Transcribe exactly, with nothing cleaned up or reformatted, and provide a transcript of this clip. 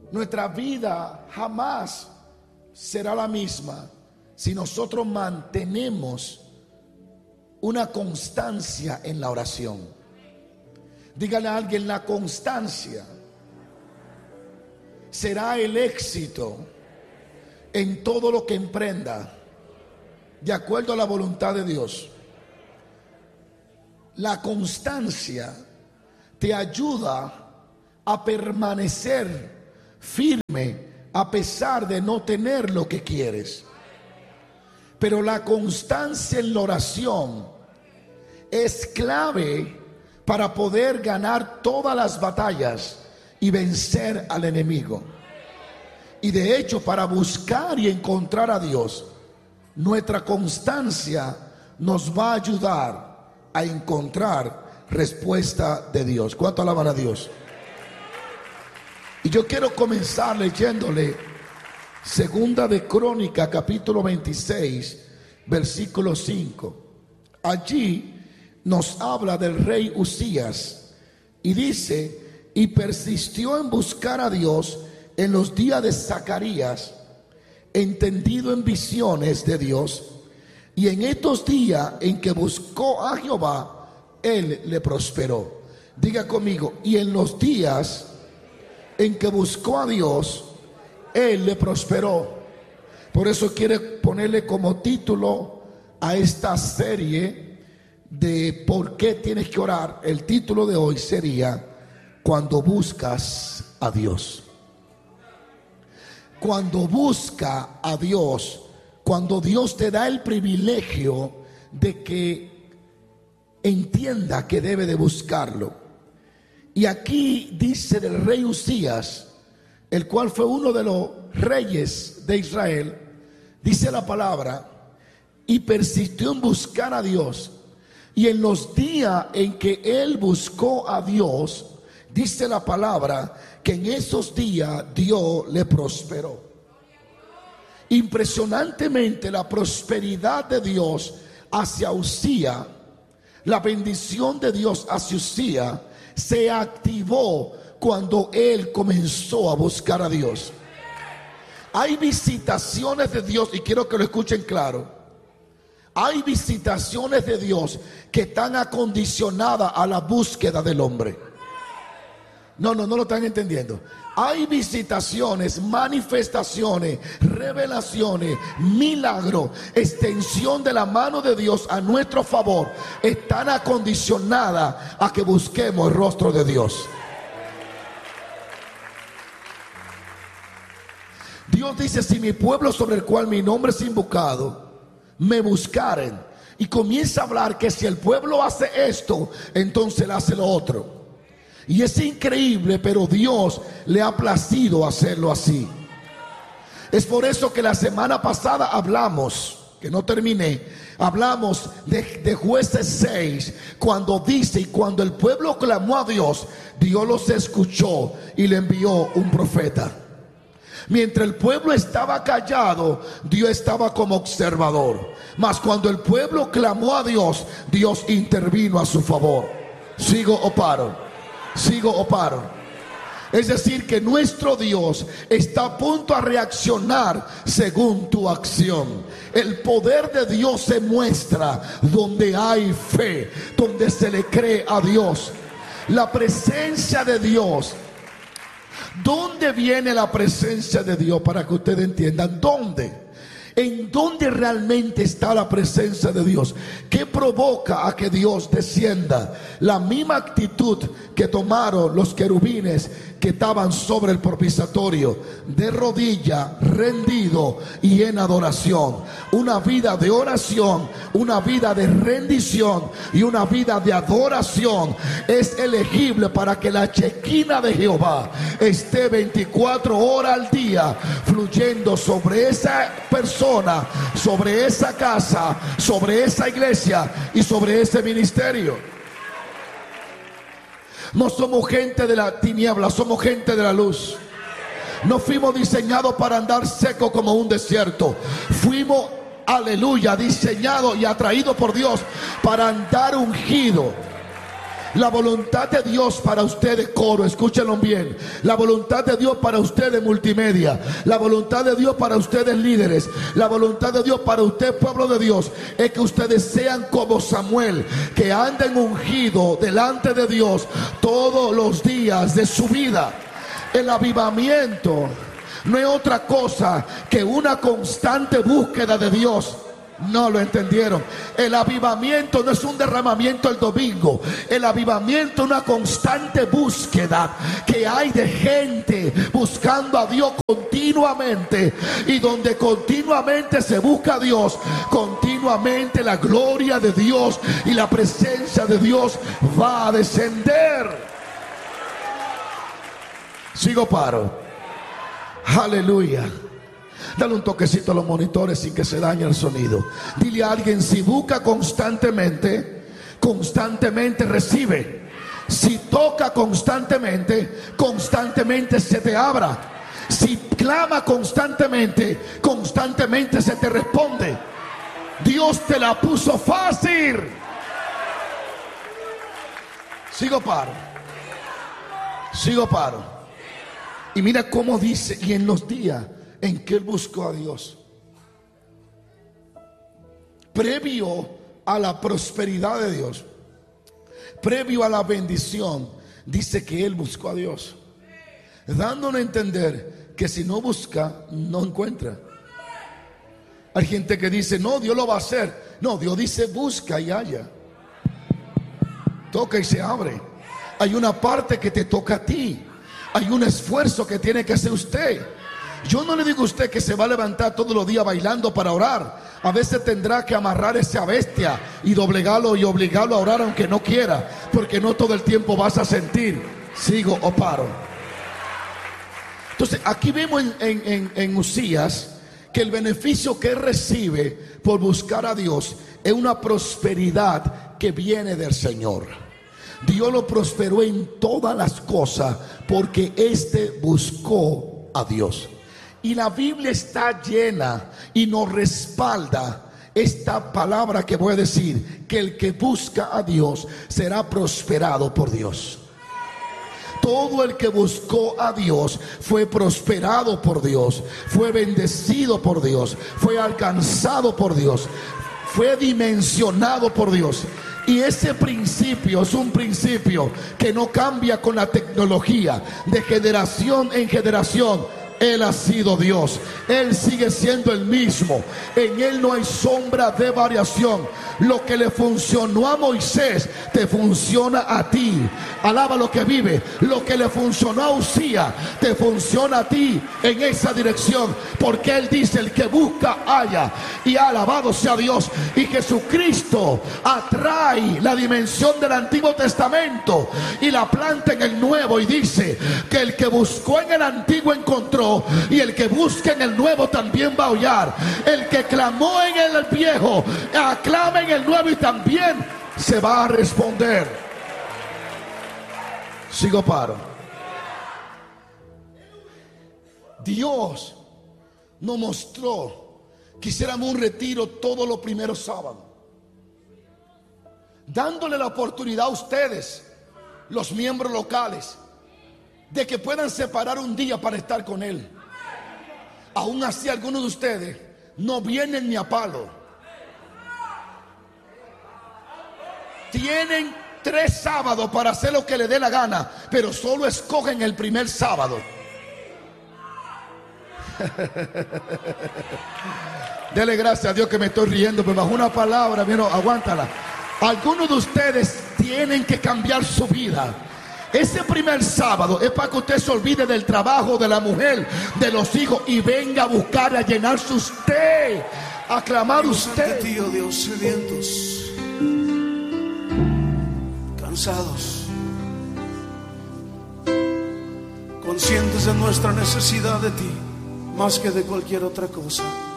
Nuestra vida jamás será la misma si nosotros mantenemos una constancia en la oración. Dígale a alguien: la constancia será el éxito en todo lo que emprenda, de acuerdo a la voluntad de Dios. La constancia te ayuda a permanecer firme a pesar de no tener lo que quieres. Pero la constancia en la oración es clave para poder ganar todas las batallas y vencer al enemigo. Y de hecho, para buscar y encontrar a Dios, nuestra constancia nos va a ayudar a encontrar respuesta de Dios. ¿Cuánto alaban a Dios? Y yo quiero comenzar leyéndole Segunda de Crónica, capítulo veintiséis, versículo cinco. Allí nos habla del rey Uzías y dice: y persistió en buscar a Dios en los días de Zacarías, entendido en visiones de Dios, y en estos días en que buscó a Jehová, él le prosperó. Diga conmigo: y en los días en que buscó a Dios, él le prosperó. Por eso quiere ponerle como título a esta serie de por qué tienes que orar. El título de hoy sería: cuando buscas a Dios. Cuando busca a Dios, cuando Dios te da el privilegio de que entienda que debe de buscarlo. Y aquí dice del rey Uzías, el cual fue uno de los reyes de Israel, dice la palabra: y persistió en buscar a Dios. Y en los días en que él buscó a Dios, dice la palabra que en esos días Dios le prosperó. Impresionantemente, la prosperidad de Dios hacia Uzías, la bendición de Dios hacia Uzías, se activó cuando él comenzó a buscar a Dios. Hay visitaciones de Dios, y quiero que lo escuchen claro. Hay visitaciones de Dios que están acondicionadas a la búsqueda del hombre. No, no, no lo están entendiendo. Hay visitaciones, manifestaciones, revelaciones, milagros, extensión de la mano de Dios a nuestro favor. Están acondicionadas a que busquemos el rostro de Dios. Dios dice: si mi pueblo, sobre el cual mi nombre es invocado, me buscaren. Y comienza a hablar que si el pueblo hace esto, entonces él hace lo otro. Y es increíble, pero Dios le ha placido hacerlo así. Es por eso que la semana pasada hablamos, que no terminé, hablamos de, de Jueces seis, cuando dice: y cuando el pueblo clamó a Dios, Dios los escuchó y le envió un profeta. Mientras el pueblo estaba callado, Dios estaba como observador. Mas cuando el pueblo clamó a Dios, Dios intervino a su favor. ¿Sigo o paro? ¿Sigo o paro? Es decir, que nuestro Dios está a punto a reaccionar según tu acción. El poder de Dios se muestra donde hay fe, donde se le cree a Dios. La presencia de Dios. ¿Dónde viene la presencia de Dios? Para que ustedes entiendan, ¿dónde? ¿En dónde realmente está la presencia de Dios? ¿Qué provoca a que Dios descienda? La misma actitud que tomaron los querubines que estaban sobre el propiciatorio, de rodilla, rendido y en adoración. Una vida de oración, una vida de rendición y una vida de adoración es elegible para que la chequina de Jehová esté veinticuatro horas al día fluyendo sobre esa persona, sobre esa casa, sobre esa iglesia y sobre ese ministerio. No somos gente de la tiniebla, somos gente de la luz. No fuimos diseñados para andar seco como un desierto. Fuimos, aleluya, diseñados y atraídos por Dios para andar ungido. La voluntad de Dios para ustedes, coro, escúchenlo bien. La voluntad de Dios para ustedes, multimedia. La voluntad de Dios para ustedes, líderes. La voluntad de Dios para usted, pueblo de Dios, es que ustedes sean como Samuel, que anden ungidos delante de Dios todos los días de su vida. El avivamiento no es otra cosa que una constante búsqueda de Dios. No lo entendieron. El avivamiento no es un derramamiento el domingo. El avivamiento es una constante búsqueda que hay de gente buscando a Dios continuamente. Y donde continuamente se busca a Dios, continuamente la gloria de Dios y la presencia de Dios va a descender. Sigo paro. Aleluya. Dale un toquecito a los monitores sin que se dañe el sonido. Dile a alguien: si busca constantemente, constantemente recibe. Si toca constantemente, constantemente se te abra. Si clama constantemente, constantemente se te responde. Dios te la puso fácil. Sigo paro. Sigo paro. Y mira cómo dice: y en los días en que él buscó a Dios, previo a la prosperidad de Dios, previo a la bendición, dice que él buscó a Dios, dándole a entender que si no busca, no encuentra. Hay gente que dice: no, Dios lo va a hacer. No, Dios dice: busca y halla, toca y se abre. Hay una parte que te toca a ti. Hay un esfuerzo que tiene que hacer usted. Yo no le digo a usted que se va a levantar todos los días bailando para orar. A veces tendrá que amarrar esa bestia y doblegarlo y obligarlo a orar aunque no quiera, porque no todo el tiempo vas a sentir. Sigo o paro. Entonces aquí vemos en, en, en, en Usías que el beneficio que él recibe por buscar a Dios es una prosperidad que viene del Señor. Dios lo prosperó en todas las cosas porque éste buscó a Dios. Y la Biblia está llena y nos respalda esta palabra que voy a decir: que el que busca a Dios será prosperado por Dios. Todo el que buscó a Dios fue prosperado por Dios, fue bendecido por Dios, fue alcanzado por Dios, fue dimensionado por Dios. Y ese principio es un principio que no cambia con la tecnología. De generación en generación Él ha sido Dios. Él sigue siendo el mismo. En Él no hay sombra de variación. Lo que le funcionó a Moisés te funciona a ti. Alaba lo que vive. Lo que le funcionó a Usías te funciona a ti en esa dirección, porque Él dice: el que busca halla. Y alabado sea Dios. Y Jesucristo atrae la dimensión del Antiguo Testamento y la planta en el Nuevo, y dice que el que buscó en el Antiguo encontró, y el que busca en el Nuevo también va a hallar. El que clamó en el Viejo, aclama en el Nuevo y también se va a responder. Sigo paro. Dios nos mostró que hiciéramos un retiro todos los primeros sábados, dándole la oportunidad a ustedes, los miembros locales, de que puedan separar un día para estar con Él. Aún así, algunos de ustedes no vienen ni a palo. Tienen tres sábados para hacer lo que le dé la gana, pero solo escogen el primer sábado. Dele gracias a Dios que me estoy riendo, pero bajo una palabra, mira, aguántala. Algunos de ustedes tienen que cambiar su vida. Ese primer sábado es para que usted se olvide del trabajo, de la mujer, de los hijos, y venga a buscar, a llenarse usted, a clamar usted. Ante ti, oh Dios, sedientos, cansados, conscientes de nuestra necesidad de ti más que de cualquier otra cosa.